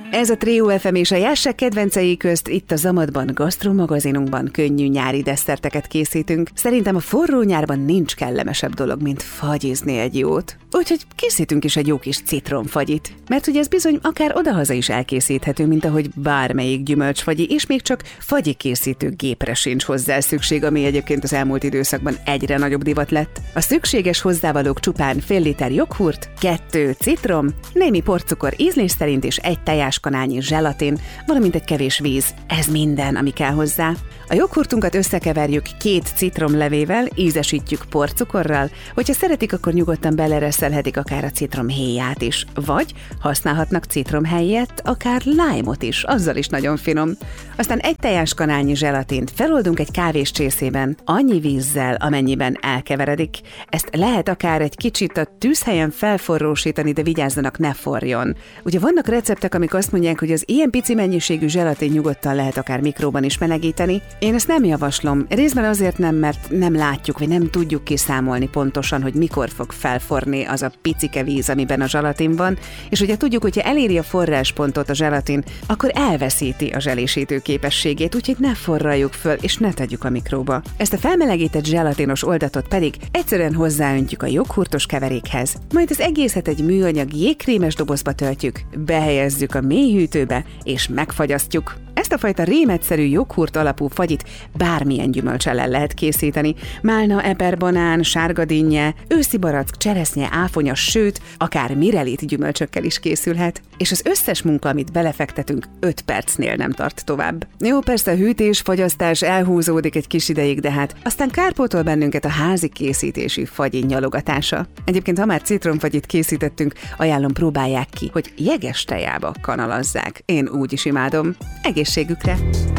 Ez a Trio FM és a Jássák kedvencei közt itt a Zamadban, gasztromagazinunkban könnyű nyári desszerteket készítünk. Szerintem a forró nyárban nincs kellemesebb dolog, mint fagyizni egy jót. Úgyhogy készítünk is egy jó kis citromfagyit. Mert ugye ez bizony akár odahaza is elkészíthető, mint ahogy bármelyik gyümölcsfagyi, és még csak fagyi készítő gépre sincs hozzá szükség, ami egyébként az elmúlt időszakban egyre nagyobb divat lett. A szükséges hozzávalók csupán fél liter joghurt, 2 citrom, némi porcukor ízlés szerint és egy tejáskanálnyi zselatin, valamint egy kevés víz. Ez minden, ami kell hozzá. A joghurtunkat összekeverjük 2 citromlevével, ízesítjük porcukorral, hogyha szeretik, akkor nyugodtan belereszelhetik akár a citromhéját is, vagy használhatnak citrom helyett akár lime-ot is, azzal is nagyon finom. Aztán egy tejáskanálnyi zselatint feloldunk egy kávéscsészében, annyi vízzel, amennyiben elkeveredik. Ezt lehet akár egy kicsit a tűzhelyen felforrósítani, de vigyázzanak, ne forjon. Ugye vannak receptek, amik azt mondják, hogy az ilyen pici mennyiségű zselatin nyugodtan lehet akár mikróban is melegíteni. Én ezt nem javaslom, részben azért nem, mert nem látjuk, vagy nem tudjuk kiszámolni pontosan, hogy mikor fog felforni az a picike víz, amiben a zselatin van, és ugye tudjuk, hogyha eléri a forráspontot a zselatin, akkor elveszíti a zselésítő képességét, úgyhogy ne forraljuk föl, és ne tegyük a mikróba. Ezt a felmelegített zselatinos oldatot pedig egyszerűen hozzáöntjük a joghurtos keverékhez, majd az egészet egy műanyag jégkrémes dobozba töltjük, behelyezzük a mélyhűtőbe, és megfagyasztjuk. Ezt a fajta rémegyszerű joghurt alapú fagyit bármilyen gyümölcsel el lehet készíteni. Málna, eper, banán, sárgadinnye, őszi barack, cseresznye, áfonya, sőt, akár mirelit gyümölcsökkel is készülhet. És az összes munka, amit belefektetünk, 5 percnél nem tart tovább. Jó, persze a hűtés, fagyasztás elhúzódik egy kis ideig, de hát aztán kárpótol bennünket a házi készítésű fagyi nyalogatása. Egyébként, ha már citromfagyit készítettünk, ajánlom, próbálják ki, hogy jeges tejába kanalazzák. Én úgy is imádom. Egészségükre!